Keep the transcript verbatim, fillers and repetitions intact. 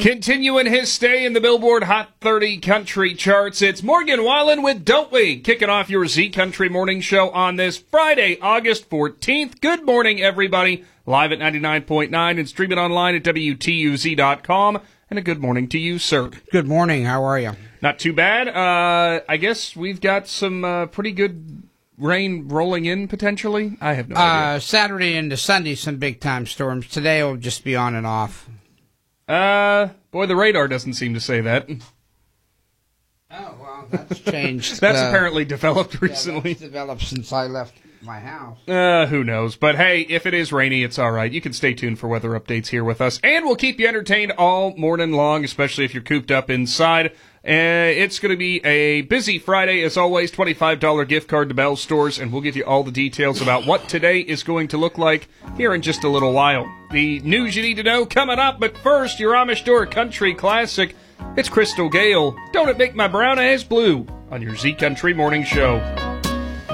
Continuing his stay in the Billboard Hot thirty country charts, it's Morgan Wallen with Don't We, kicking off your Z Country Morning Show on this Friday, August fourteenth. Good morning, everybody. Live at ninety-nine point nine and streaming online at W T U Z dot com. And a good morning to you, sir. Good morning. How are you? Not too bad. Uh, I guess we've got some uh, pretty good rain rolling in, potentially. I have no uh, idea. Saturday into Sunday, some big-time storms. Today will just be on and off. Uh, boy, the radar doesn't seem to say that. Oh, well, that's changed. That's uh, apparently developed recently. Yeah, that's developed since I left my house. Uh, who knows? But hey, if it is rainy, it's all right. You can stay tuned for weather updates here with us, and we'll keep you entertained all morning long, especially if you're cooped up inside. Uh, it's going to be a busy Friday, as always. twenty-five dollars gift card to Bell Stores, and we'll give you all the details about what today is going to look like here in just a little while. The news you need to know coming up, but first, your Amish Door Country Classic. It's Crystal Gale. Don't it make my brown eyes blue on your Z Country Morning Show.